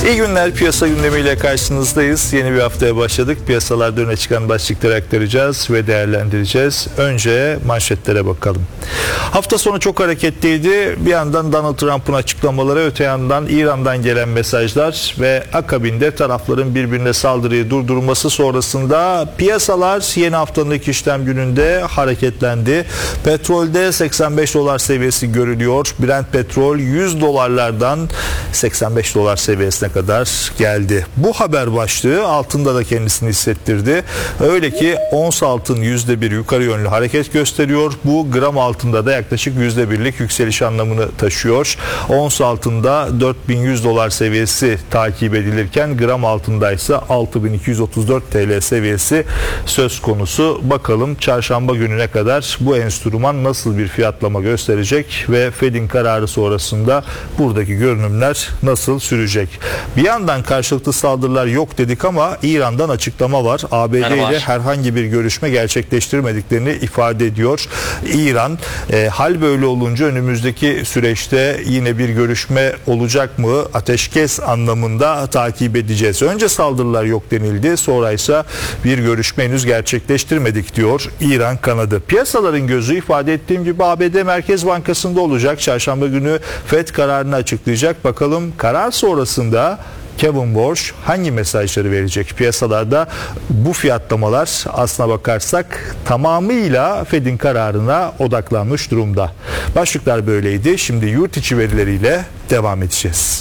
İyi günler, piyasa gündemiyle karşınızdayız. Yeni bir haftaya başladık. Piyasalarda öne çıkan başlıkları aktaracağız ve değerlendireceğiz. Önce manşetlere bakalım. Hafta sonu çok hareketliydi. Bir yandan Donald Trump'ın açıklamaları, öte yandan İran'dan gelen mesajlar ve akabinde tarafların birbirine saldırıyı durdurması sonrasında piyasalar yeni haftanın ilk işlem gününde hareketlendi. Petrolde 85 dolar seviyesi görülüyor. Brent petrol 100 dolarlardan 85 dolar seviyesine kadar geldi. Bu haber başlığı altında da kendisini hissettirdi. Öyle ki ons altın %1 yukarı yönlü hareket gösteriyor. Bu gram altında da yaklaşık %1'lik yükseliş anlamını taşıyor. Ons altında 4100 dolar seviyesi takip edilirken gram altında ise 6234 TL seviyesi söz konusu. Bakalım çarşamba gününe kadar bu enstrüman nasıl bir fiyatlama gösterecek ve Fed'in kararı sonrasında buradaki görünümler nasıl sürecek? Bir yandan karşılıklı saldırılar yok dedik ama İran'dan açıklama var. ABD ile herhangi bir görüşme gerçekleştirmediklerini ifade ediyor. İran hal böyle olunca önümüzdeki süreçte yine bir görüşme olacak mı? Ateşkes anlamında takip edeceğiz. Önce saldırılar yok denildi. Sonra ise bir görüşme henüz gerçekleştirmedik diyor İran kanadı. Piyasaların gözü ifade ettiğim gibi ABD Merkez Bankası'nda olacak. Çarşamba günü Fed kararını açıklayacak. Bakalım karar sonrasında Kevin Warsh hangi mesajları verecek? Piyasalarda bu fiyatlamalar aslına bakarsak tamamıyla Fed'in kararına odaklanmış durumda. Başlıklar böyleydi. Şimdi yurt içi verileriyle devam edeceğiz.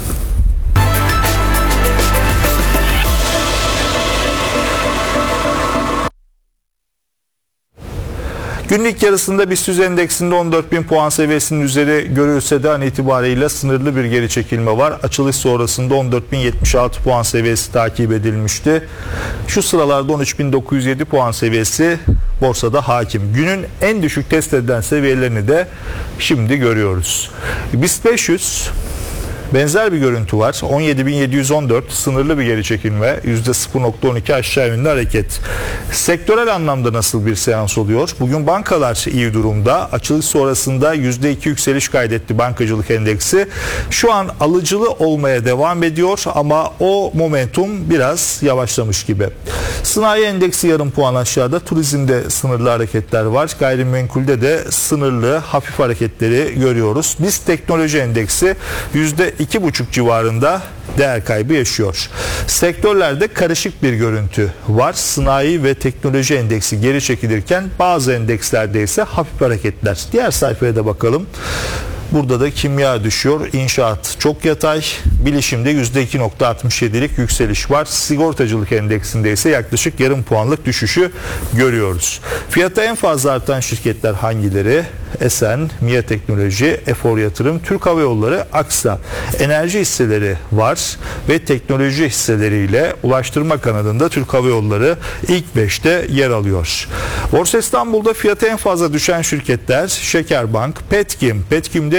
Günlük yarısında BIST endeksinde 14.000 puan seviyesinin üzeri görülse de an itibariyle sınırlı bir geri çekilme var. Açılış sonrasında 14.076 puan seviyesi takip edilmişti. Şu sıralarda 13.907 puan seviyesi borsada hakim. Günün en düşük test edilen seviyelerini de şimdi görüyoruz. BIST 500 benzer bir görüntü var. 17.714 sınırlı bir geri çekilme, %0.12 aşağı yönlü hareket. Sektörel anlamda nasıl bir seans oluyor? Bugün bankalar iyi durumda. Açılış sonrasında %2 yükseliş kaydetti bankacılık endeksi. Şu an alıcılı olmaya devam ediyor ama o momentum biraz yavaşlamış gibi. Sanayi endeksi yarım puan aşağıda. Turizmde sınırlı hareketler var. Gayrimenkulde de sınırlı hafif hareketleri görüyoruz. BIST teknoloji endeksi %2,5 civarında değer kaybı yaşıyor. Sektörlerde karışık bir görüntü var. Sanayi ve teknoloji endeksi geri çekilirken bazı endekslerde ise hafif hareketler. Diğer sayfaya da bakalım. Burada da kimya düşüyor. İnşaat çok yatay. Bilişimde %2.67'lik yükseliş var. Sigortacılık endeksinde ise yaklaşık yarım puanlık düşüşü görüyoruz. Fiyata en fazla artan şirketler hangileri? Esen, MİA Teknoloji, Efor Yatırım, Türk Hava Yolları, Aksa. Enerji hisseleri var ve teknoloji hisseleriyle ulaştırma kanadında Türk Hava Yolları ilk 5'te yer alıyor. Borsa İstanbul'da fiyata en fazla düşen şirketler Şekerbank, Petkim. Petkim'de